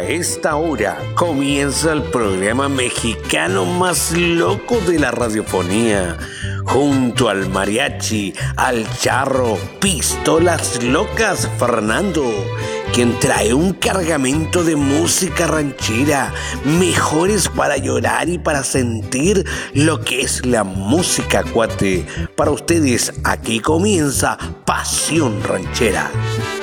A esta hora comienza el programa mexicano más loco de la radiofonía, junto al mariachi, al charro, pistolas locas Fernando, quien trae un cargamento de música ranchera, mejores para llorar y para sentir lo que es la música, cuate. Para ustedes, aquí comienza Pasión Ranchera.